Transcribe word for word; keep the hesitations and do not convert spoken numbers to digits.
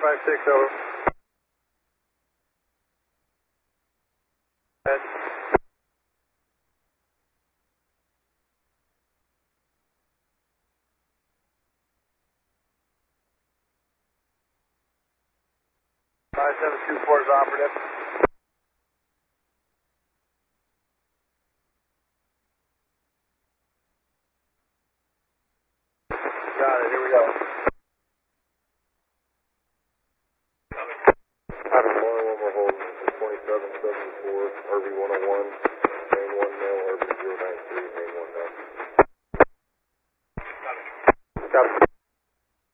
five six over. Head. five seven two four is operative. Got it, here we go. Item one, one more hold, twenty-seven seventy-four, R V one oh one.